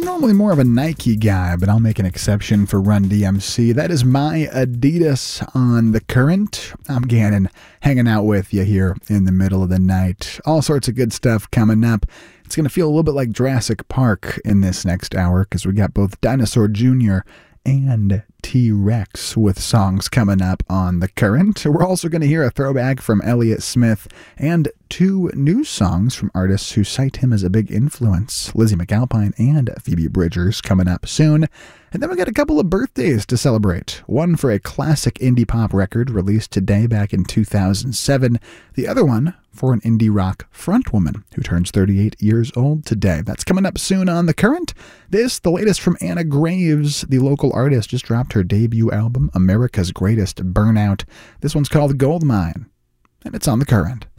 normally more of a Nike guy, but I'll make an exception for Run DMC. That is My Adidas on The Current. I'm Gannon, hanging out with you here in the middle of the night. All sorts of good stuff coming up. It's going to feel a little bit like Jurassic Park in this next hour because we got both Dinosaur Jr. and T-Rex with songs coming up on The Current. We're also going to hear a throwback from Elliott Smith and 2 new songs from artists who cite him as a big influence, Lizzie McAlpine and Phoebe Bridgers, coming up soon. And then we got a couple of birthdays to celebrate. One for a classic indie pop record released today back in 2007. The other one for an indie rock frontwoman who turns 38 years old today. That's coming up soon on The Current. This, the latest from Anna Graves, the local artist, just dropped her debut album, America's Greatest Burnout. This one's called Goldmine, and it's on The Current.